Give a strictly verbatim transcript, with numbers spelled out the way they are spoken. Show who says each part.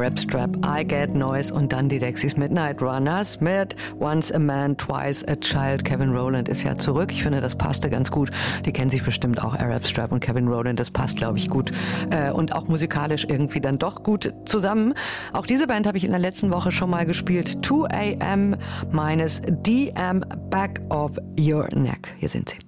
Speaker 1: Arab Strap, I Get Noise und dann die Dexys mit Night Runners mit Once a Man, Twice a Child. Kevin Rowland ist ja zurück. Ich finde, das passte ganz gut. Die kennen sich bestimmt auch, Arab Strap und Kevin Rowland. Das passt, glaube ich, gut. Äh, und auch musikalisch irgendwie dann doch gut zusammen. Auch diese Band habe ich in der letzten Woche schon mal gespielt. two a m minus D M Back of Your Neck. Hier sind sie.